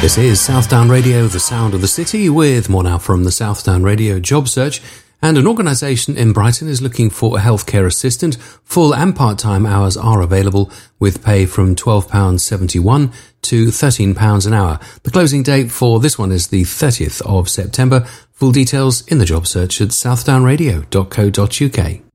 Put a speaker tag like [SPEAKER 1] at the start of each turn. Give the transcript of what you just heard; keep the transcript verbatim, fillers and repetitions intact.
[SPEAKER 1] This is Southdown Radio, the sound of the city, with more now from the Southdown Radio job search. And an organisation in Brighton is looking for a healthcare assistant. Full and part-time hours are available, with pay from twelve pounds seventy-one to thirteen pounds an hour. The closing date for this one is the thirtieth of September. Full details in the job search at southdown radio dot co dot uk.